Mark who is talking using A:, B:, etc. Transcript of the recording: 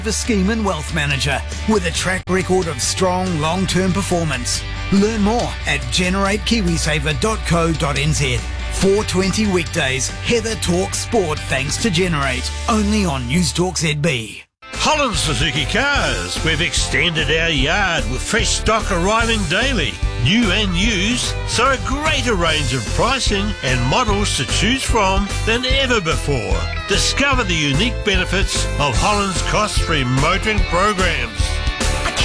A: The Scheme and Wealth Manager with a track record of strong long-term performance. Learn more at generatekiwisaver.co.nz. 4:20 weekdays, Heather talks sport thanks to Generate. Only on News Talk ZB.
B: Holland Suzuki Cars. We've extended our yard with fresh stock arriving daily. New and used, so a greater range of pricing and models to choose from than ever before. Discover the unique benefits of Holland's cost-free motoring programs.